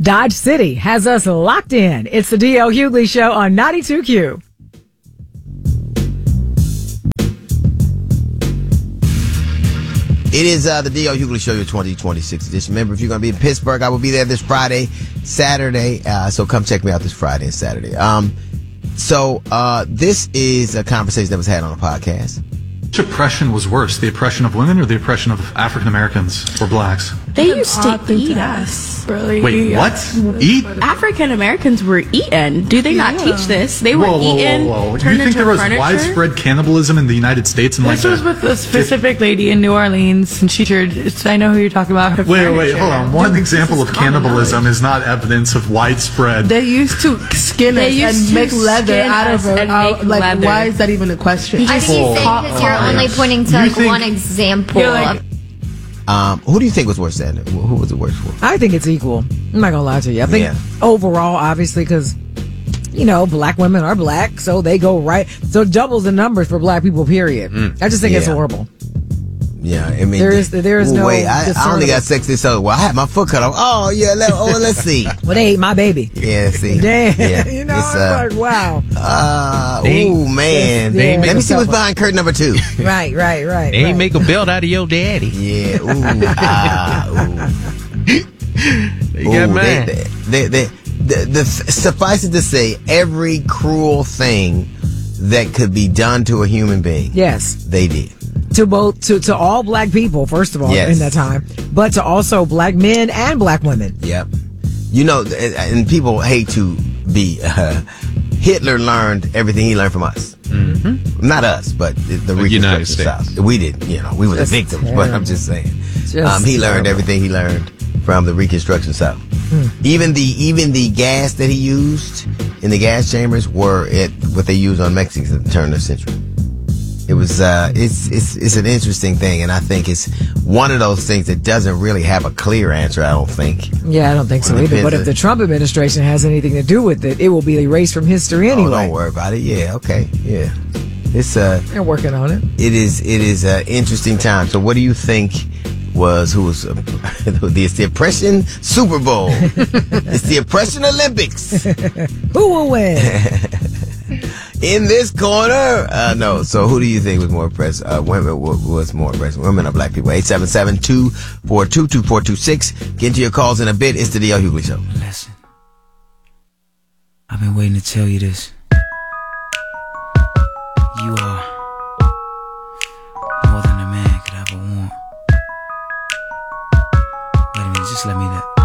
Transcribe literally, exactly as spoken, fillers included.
Dodge City has us locked in. It's the D L. Hughley Show on ninety-two Q. It is uh, the D L. Hughley Show, your twenty twenty-six edition. Remember, if you're going to be in Pittsburgh, I will be there this Friday, Saturday. Uh, so come check me out this Friday and Saturday. Um, so uh, this is a conversation that was had on a podcast. Which oppression was worse, the oppression of women or the oppression of African Americans or blacks? They used to eat us. Really? Wait, what? Eat? African Americans were eaten. Do they not Yeah. teach this? They were Whoa, whoa, eaten. whoa, whoa. Do Turned you think into there was furniture? widespread cannibalism in the United States? In This like was the, with a specific lady in New Orleans, and she turned. I know who you're talking about. Her Wait, wait, furniture. hold on. One example of cannibalism is not evidence of widespread. They used to skin us They used and to make leather skin out us of it. and Uh, make like, leather. why is that even a question? I think he's saying because you're only pointing to You like think- one example. You're like- of, Um, who do you think was worse than it? Who was it worse for? I think it's equal. I'm not going to lie to you. I think Yeah. overall, obviously, because, you know, black women are black, so they go right. So doubles the numbers for black people, period. I just think it's Yeah. horrible. Yeah, I mean, There is- there is no wait. I, I only discernible- got sex this other. Well, I had my foot cut off. Oh yeah, let, oh let's see. Well, they ate my baby. Yeah, see. Damn. Yeah, You know, it's, it's uh, like, wow. Uh, They- oh man. they Let make me see what's themselves- behind curtain number two. Right, right, right. They ain't right. make a belt out of your daddy. Yeah. Ooh. Ah. Ooh. They got Ooh, mine. they, they, they, the, the, suffice it to say, every cruel thing that could be done to a human being, Yes. they did. To both, to, to all black people, first of all, Yes. in that time, but to also black men and black women. Yep. You know, and and people hate to be. Uh, Hitler learned everything he learned from us. Mm-hmm. Not us, but the, the The United Reconstruction States. South. We didn't, you know, we were Just the victims, terrible. but I'm just saying. Just um, he learned terrible. everything he learned from the Reconstruction South. Hmm. Even the even the gas that he used in the gas chambers were it what they used on Mexicans at the turn of the century. It was uh, it's it's it's an interesting thing, and I think it's one of those things that doesn't really have a clear answer. I don't think. Yeah, I don't think so Well, it either. But depends. if the Trump administration has anything to do with it, it will be erased from history Oh, anyway. don't worry about it. Yeah, okay, yeah. It's uh, They're working on it. it is it is an interesting time. So, what do you think was who was uh, it's the oppression Super Bowl? It's the oppression Olympics. Who will win? In this corner, uh, no. So, who do you think was more oppressed? Uh, women wa- was more oppressed. Women or black people? eight seven seven, two four two, two four two six. Get into your calls in a bit. It's the D L. Hughley Show. Listen, I've been waiting to tell you this. You are more than a man could ever want. Wait a minute, just let me that.